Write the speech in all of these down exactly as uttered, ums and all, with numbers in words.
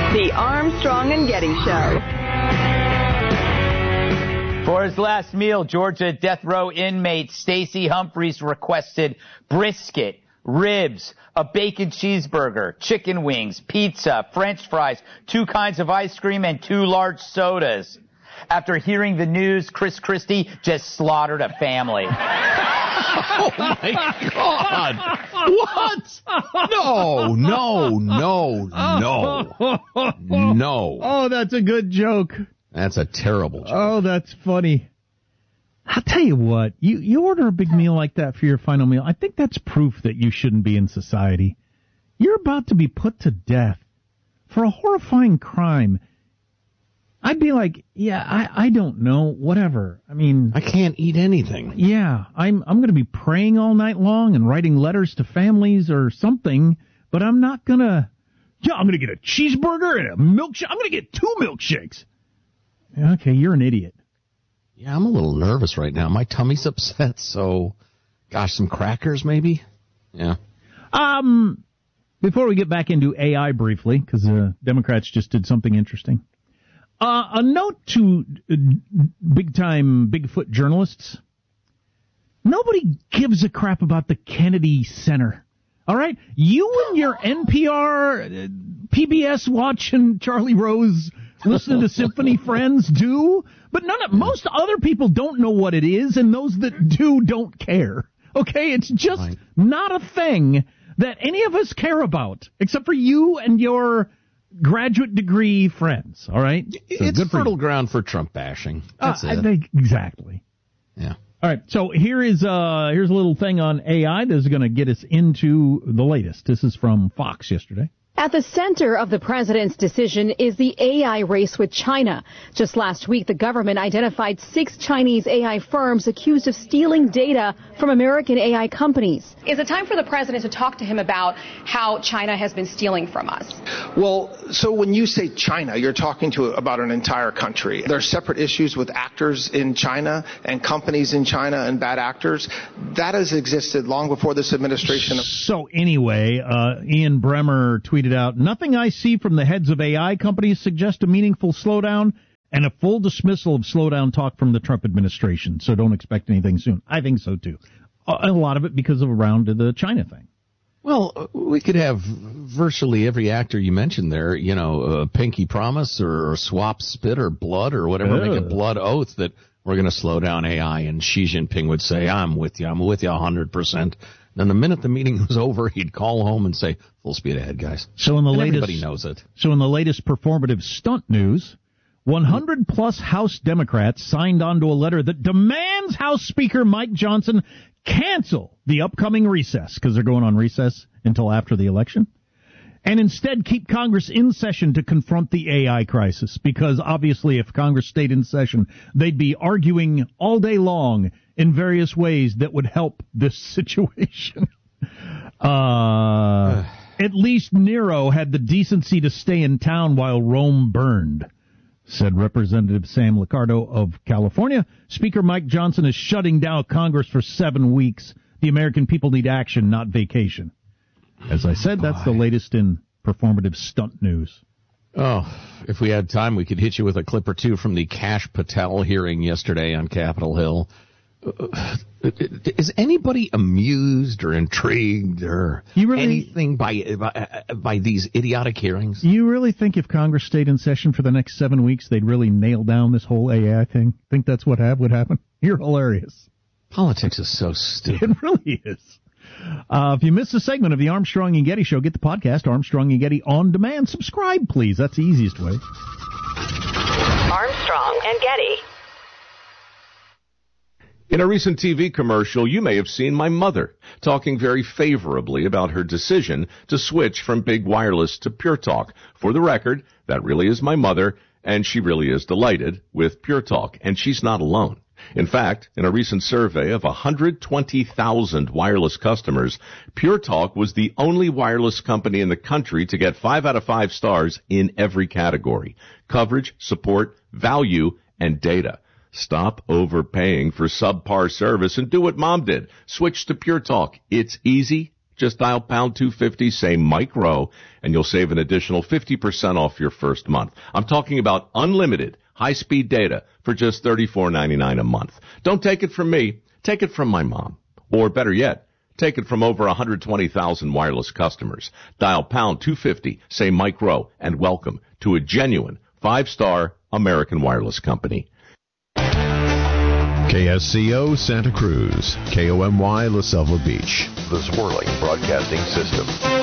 The Armstrong and Getty Show. For his last meal, Georgia death row inmate Stacey Humphreys requested brisket, ribs, a bacon cheeseburger, chicken wings, pizza, French fries, two kinds of ice cream, and two large sodas. After hearing the news, Chris Christie just slaughtered a family. Oh, my God. What? No, no, no, no. No. Oh, that's a good joke. That's a terrible joke. Oh, that's funny. I'll tell you what, you, you order a big meal like that for your final meal, I think that's proof that you shouldn't be in society. You're about to be put to death for a horrifying crime. I'd be like, yeah, I, I don't know, whatever. I mean, I can't eat anything. Yeah, I'm I'm going to be praying all night long and writing letters to families or something, but I'm not going to, yeah, I'm going to get a cheeseburger and a milkshake. I'm going to get two milkshakes. Okay, you're an idiot. Yeah, I'm a little nervous right now. My tummy's upset, so, gosh, some crackers maybe? Yeah. Um, before we get back into A I briefly, because uh, Democrats just did something interesting. Uh, a note to uh, big-time Bigfoot journalists. Nobody gives a crap about the Kennedy Center. All right? You and your N P R, uh, P B S watching Charlie Rose, listening to Symphony Friends do, but none of, most other people don't know what it is, and those that do don't care. Okay? It's just right. Not a thing that any of us care about, except for you and your graduate degree friends, all right? So it's fertile ground for Trump bashing. That's uh, it. I think exactly. Yeah. All right, so here is uh here's a little thing on A I that's going to get us into the latest. This is from Fox yesterday. At the center of the president's decision is the A I race with China. Just last week, the government identified six Chinese A I firms accused of stealing data from American A I companies. Is it time for the president to talk to him about how China has been stealing from us? Well, so when you say China, you're talking to about an entire country. There are separate issues with actors in China and companies in China and bad actors. That has existed long before this administration. So anyway, uh, Ian Bremmer tweeted out, nothing I see from the heads of A I companies suggests a meaningful slowdown and a full dismissal of slowdown talk from the Trump administration. So don't expect anything soon. I think so, too. A lot of it because of around the China thing. Well, we could have virtually every actor you mentioned there, you know, a pinky promise or, or swap spit or blood or whatever, Ugh. make a blood oath that we're going to slow down A I. And Xi Jinping would say, I'm with you. I'm with you one hundred percent. Then the minute the meeting was over, he'd call home and say, full speed ahead, guys. So in the and latest, everybody knows it. So in the latest performative stunt news, one hundred plus House Democrats signed onto a letter that demands House Speaker Mike Johnson cancel the upcoming recess, because they're going on recess until after the election, and instead keep Congress in session to confront the A I crisis, because obviously if Congress stayed in session, they'd be arguing all day long in various ways that would help this situation. uh, at least Nero had the decency to stay in town while Rome burned, said Representative Sam Liccardo of California. Speaker Mike Johnson is shutting down Congress for seven weeks. The American people need action, not vacation. As I said, that's the latest in performative stunt news. Oh, if we had time, we could hit you with a clip or two from the Kash Patel hearing yesterday on Capitol Hill. Uh, is anybody amused or intrigued or you really, anything by, by by these idiotic hearings? You really think if Congress stayed in session for the next seven weeks, they'd really nail down this whole A I thing? Think that's what have, would happen? You're hilarious. Politics is so stupid. It really is. Uh, if you missed a segment of the Armstrong and Getty Show, get the podcast, Armstrong and Getty On Demand. Subscribe, please. That's the easiest way. Armstrong and Getty. In a recent T V commercial, you may have seen my mother talking very favorably about her decision to switch from Big Wireless to Pure Talk. For the record, that really is my mother, and she really is delighted with Pure Talk, and she's not alone. In fact, in a recent survey of one hundred twenty thousand wireless customers, Pure Talk was the only wireless company in the country to get five out of five stars in every category: coverage, support, value, and data. Stop overpaying for subpar service and do what Mom did. Switch to Pure Talk. It's easy, Just dial pound two fifty, say Mike Rowe, and you'll save an additional fifty percent off your first month. I'm talking about unlimited high-speed data for just thirty-four ninety-nine a month. Don't take it from me. Take it from my mom. Or better yet, take it from over one hundred twenty thousand wireless customers. Dial pound two fifty, say Mike Rowe, and welcome to a genuine five-star American wireless company. K S C O Santa Cruz, K O M Y La Selva Beach. The Swirling Broadcasting System.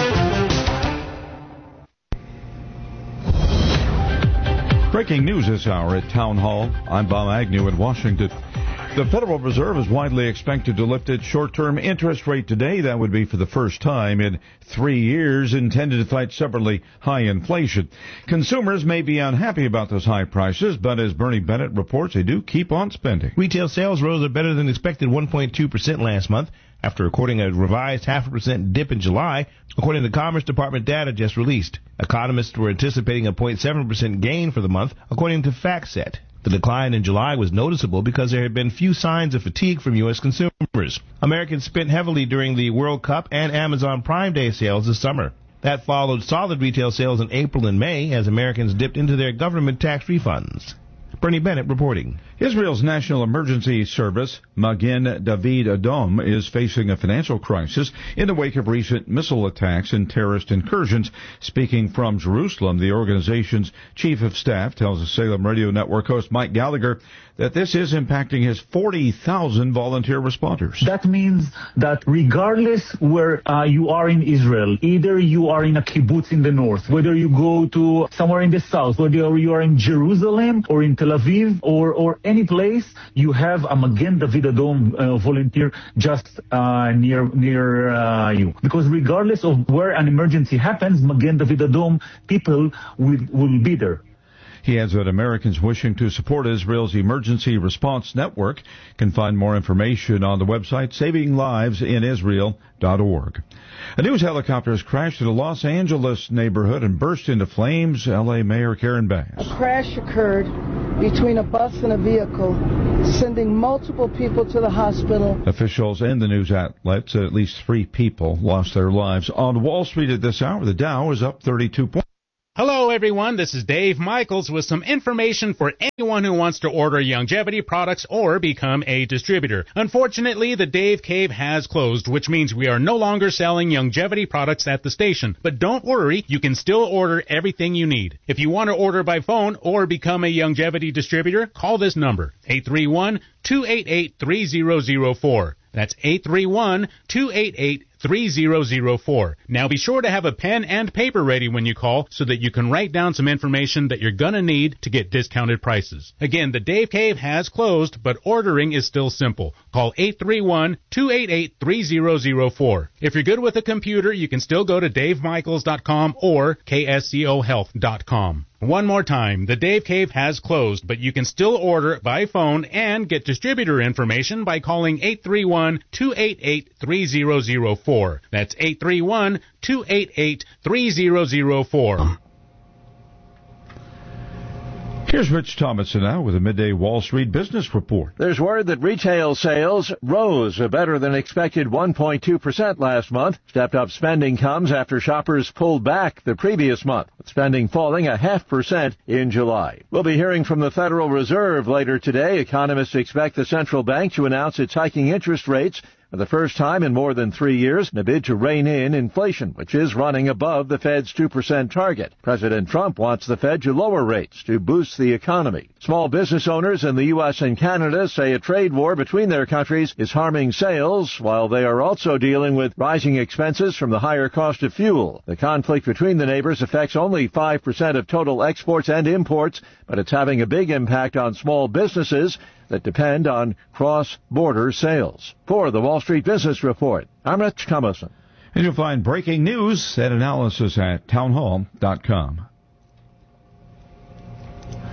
Breaking news this hour at Town Hall. I'm Bob Agnew in Washington. The Federal Reserve is widely expected to lift its short-term interest rate today. That would be for the first time in three years, intended to fight stubbornly high inflation. Consumers may be unhappy about those high prices, but as Bernie Bennett reports, they do keep on spending. Retail sales rose a better than expected one point two percent last month, after recording a revised half a percent dip in July, according to the Commerce Department data just released. Economists were anticipating a zero point seven percent gain for the month, according to FactSet. The decline in July was noticeable because there had been few signs of fatigue from U S consumers. Americans spent heavily during the World Cup and Amazon Prime Day sales this summer. That followed solid retail sales in April and May as Americans dipped into their government tax refunds. Bernie Bennett reporting. Israel's National Emergency Service, Magen David Adom, is facing a financial crisis in the wake of recent missile attacks and terrorist incursions. Speaking from Jerusalem, the organization's chief of staff tells the Salem Radio Network host Mike Gallagher that this is impacting his forty thousand volunteer responders. That means that regardless where uh, you are in Israel, either you are in a kibbutz in the north, whether you go to somewhere in the south, whether you are in Jerusalem or in Tel Aviv or, or any place, you have a Magen David Adom uh, volunteer just uh, near near uh, you. Because regardless of where an emergency happens, Magen David Adom people will, will be there. He adds that Americans wishing to support Israel's emergency response network can find more information on the website saving lives in israel dot org. A news helicopter has crashed in a Los Angeles neighborhood and burst into flames. L A Mayor Karen Bass. A crash occurred between a bus and a vehicle, sending multiple people to the hospital. Officials and the news outlet said at least three people lost their lives. On Wall Street at this hour, the Dow is up thirty-two points. Hello, everyone. This is Dave Michaels with some information for anyone who wants to order Youngevity products or become a distributor. Unfortunately, the Dave Cave has closed, which means we are no longer selling Youngevity products at the station. But don't worry, you can still order everything you need. If you want to order by phone or become a Youngevity distributor, call this number, eight three one, two eight eight, three zero zero four. That's eight three one, two eight eight, three zero zero four. Now be sure to have a pen and paper ready when you call so that you can write down some information that you're going to need to get discounted prices. Again, the Dave Cave has closed, but ordering is still simple. Call eight three one, two eight eight, three zero zero four. If you're good with a computer, you can still go to dave michaels dot com or k s c o health dot com. One more time, the Dave Cave has closed, but you can still order by phone and get distributor information by calling eight three one, two eight eight, three zero zero four. That's eight three one, two eight eight, three zero zero four. Here's Rich Thomason now with a midday Wall Street business report. There's word that retail sales rose a better than expected one point two percent last month. Stepped up spending comes after shoppers pulled back the previous month, with spending falling a half percent in July. We'll be hearing from the Federal Reserve later today. Economists expect the central bank to announce its hiking interest rates for the first time in more than three years in a bid to rein in inflation, which is running above the Fed's two percent target. President Trump wants the Fed to lower rates to boost the economy. Small business owners in the U S and Canada say a trade war between their countries is harming sales, while they are also dealing with rising expenses from the higher cost of fuel. The conflict between the neighbors affects only five percent of total exports and imports, but it's having a big impact on small businesses that depend on cross-border sales. For the Wall Street Business Report, I'm Rich Thomason. And you'll find breaking news and analysis at town hall dot com.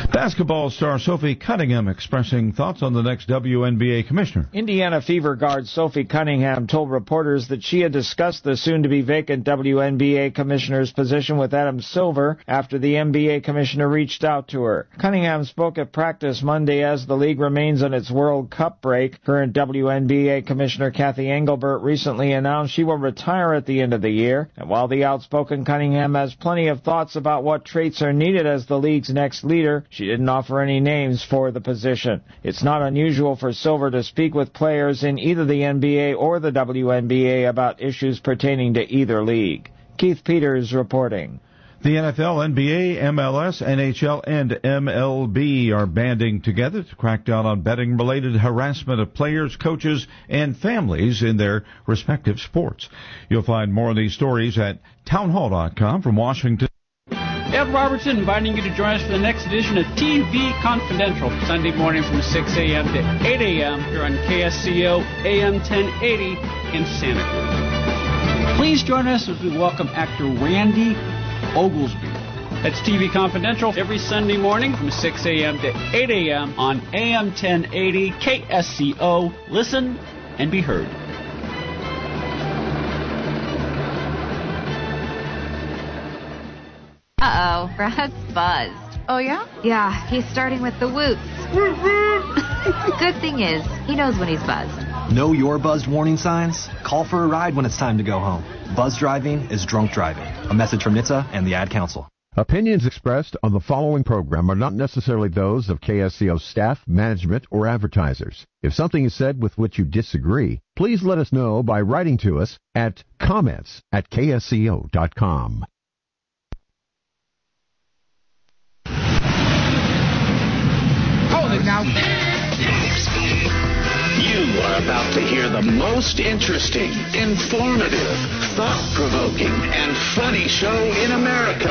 Basketball star Sophie Cunningham expressing thoughts on the next W N B A commissioner. Indiana Fever guard Sophie Cunningham told reporters that she had discussed the soon-to-be vacant W N B A commissioner's position with Adam Silver after the N B A commissioner reached out to her. Cunningham spoke at practice Monday as the league remains on its World Cup break. Current W N B A Commissioner Kathy Engelbert recently announced she will retire at the end of the year. And while the outspoken Cunningham has plenty of thoughts about what traits are needed as the league's next leader, she didn't offer any names for the position. It's not unusual for Silver to speak with players in either the N B A or the W N B A about issues pertaining to either league. Keith Peters reporting. The N F L, N B A, M L S, N H L, and M L B are banding together to crack down on betting-related harassment of players, coaches, and families in their respective sports. You'll find more of these stories at townhall dot com. From Washington. Ed Robertson inviting you to join us for the next edition of T V Confidential, Sunday morning from six a.m. to eight a.m. here on K S C O A M ten eighty in Santa Cruz. Please join us as we welcome actor Randy Oglesby. That's T V Confidential every Sunday morning from six a.m. to eight a.m. on A M ten eighty K S C O. Listen and be heard. Uh-oh, Brad's buzzed. Oh, yeah? Yeah, he's starting with the whoops. Good thing is, he knows when he's buzzed. Know your buzzed warning signs? Call for a ride when it's time to go home. Buzz driving is drunk driving. A message from N H T S A and the Ad Council. Opinions expressed on the following program are not necessarily those of K S C O staff, management, or advertisers. If something is said with which you disagree, please let us know by writing to us at comments at K S C O dot com. Hold it now. You are about to hear the most interesting, informative, thought-provoking, and funny show in America.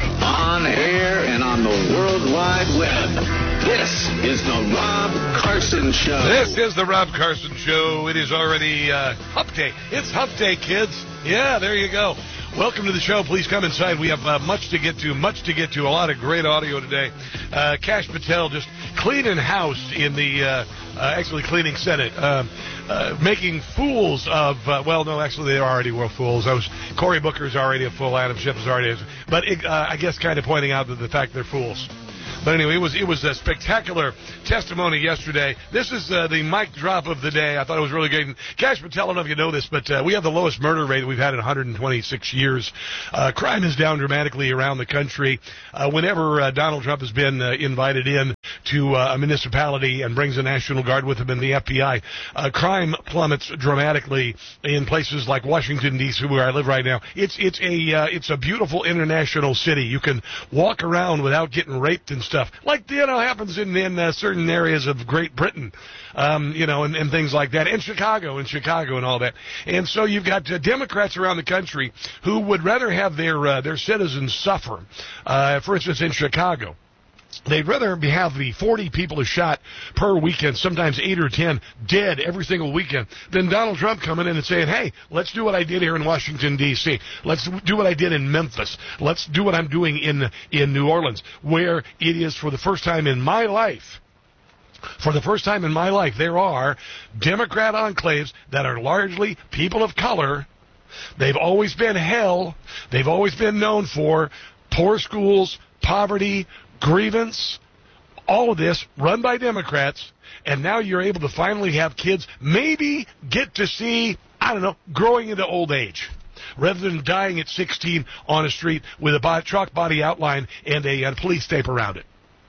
On air and on the World Wide Web. This is the Rob Carson Show. This is the Rob Carson Show. It is already uh, Hump Day. It's Hump Day, kids. Yeah, there you go. Welcome to the show. Please come inside. We have uh, much to get to, much to get to. A lot of great audio today. Uh, Kash Patel just cleaning house in the, uh, uh, actually cleaning Senate, uh, uh, making fools of, uh, well, no, actually they already were fools. I was, Cory Booker's already a fool, Adam Schiff is already a, but it, uh, I guess kind of pointing out that the fact they're fools. But anyway, it was it was a spectacular testimony yesterday. This is uh, the mic drop of the day. I thought it was really good. And Kash Patel, I don't know if you know this, but uh, we have the lowest murder rate that we've had in one hundred twenty-six years. Uh, crime is down dramatically around the country. Uh, whenever uh, Donald Trump has been uh, invited in to uh, a municipality and brings the National Guard with him and the F B I, uh, crime plummets dramatically in places like Washington, D C, where I live right now. It's it's a uh, it's a beautiful international city. You can walk around without getting raped and stuff, like you know happens in in uh, certain areas of Great Britain, um, you know, and, and things like that, and Chicago, and Chicago, and all that. And so you've got uh, Democrats around the country who would rather have their uh, their citizens suffer. Uh, for instance, in Chicago, they'd rather have the forty people shot per weekend, sometimes eight or ten, dead every single weekend, than Donald Trump coming in and saying, hey, let's do what I did here in Washington, D C Let's do what I did in Memphis. Let's do what I'm doing in in New Orleans, where it is for the first time in my life, for the first time in my life, there are Democrat enclaves that are largely people of color. They've always been hell. They've always been known for poor schools, poverty, grievance, all of this run by Democrats, and now you're able to finally have kids maybe get to see, I don't know, growing into old age, rather than dying at sixteen on a street with a body, truck body outline and a, a police tape around it.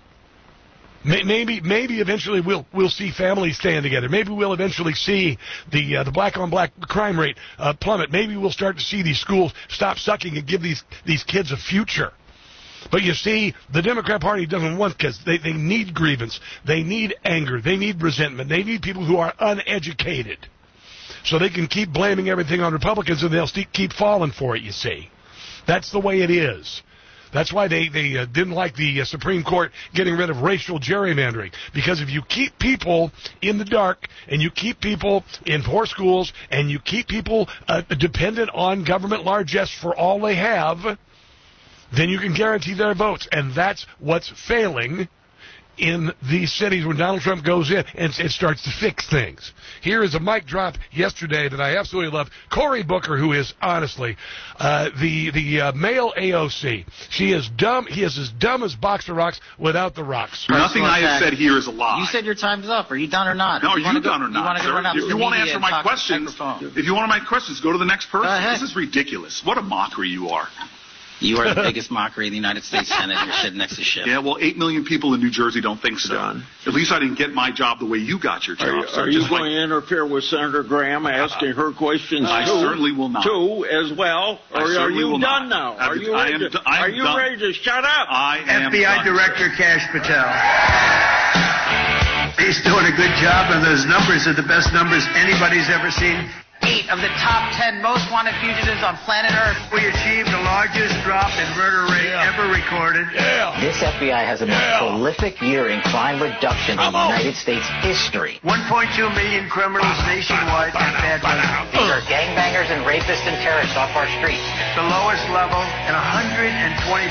Maybe, maybe eventually we'll we'll see families stand together. Maybe we'll eventually see the uh, the black on black crime rate uh, plummet. Maybe we'll start to see these schools stop sucking and give these these kids a future. But you see, the Democrat Party doesn't want kids. They they need grievance. They need anger. They need resentment. They need people who are uneducated, so they can keep blaming everything on Republicans and they'll st- keep falling for it. You see, that's the way it is. That's why they, they uh, didn't like the uh, Supreme Court getting rid of racial gerrymandering. Because if you keep people in the dark and you keep people in poor schools and you keep people uh, dependent on government largesse for all they have, then you can guarantee their votes. And that's what's failing in these cities when Donald Trump goes in and it starts to fix things. Here is a mic drop yesterday that I absolutely love. Cory Booker, who is honestly uh, the the uh, male A O C. She is dumb. He is as dumb as Boxer Rocks without the rocks. Nothing I have said here is a lie. You said your time's up. Are you done or not? No, are you, you go, done or not? You Sir? If you want to answer my questions, if you want to make questions, go to the next person. This is ridiculous. What a mockery you are. You are the biggest mockery in the United States Senate. You're sitting next to Schiff. Yeah, well, eight million people in New Jersey don't think so. Done. At least I didn't get my job the way you got your job. Are you, sir. are you Just going like, to interfere with Senator Graham asking her questions I too? certainly will not. Too, as well? I Or are you will done not. now? Are you, I ready, am, to, I am are you done. ready to shut up? I am F B I done, Director sir. Kash Patel. He's doing a good job, and those numbers are the best numbers anybody's ever seen. Eight of the top ten most wanted fugitives on planet Earth. We achieved the largest drop in murder rate yeah. ever recorded. Yeah. This F B I has the most yeah. prolific year in crime reduction in the United States history. one point two million criminals nationwide have bad money. These are gangbangers and rapists and terrorists off our streets. The lowest level in one hundred twenty